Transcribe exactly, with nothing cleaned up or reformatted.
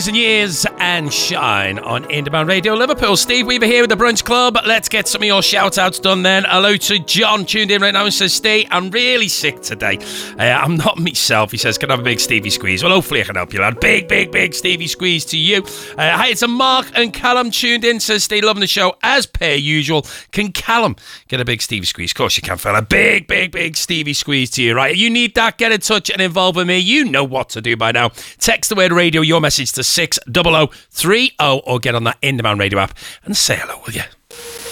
And years and shine on Independent Radio Liverpool. Steve Weaver here with the Brunch Club. Let's get some of your shout outs done then. Hello to John, tuned in right now and says, Steve, I'm really sick today. Uh, I'm not myself. He says, can I have a big Stevie squeeze? Well, hopefully I can help you, lad. Big, big, big Stevie squeeze to you. Uh, hi, it's a Mark and Callum tuned in. Says, Steve, loving the show as per usual. Can Callum get a big Stevie squeeze? Of course you can, fella. Big, big, big Stevie squeeze to you, right? You need that. Get in touch and involve with me. You know what to do by now. Text the word radio, your message to six double oh three oh or get on that In Demand Radio app and say hello, will you?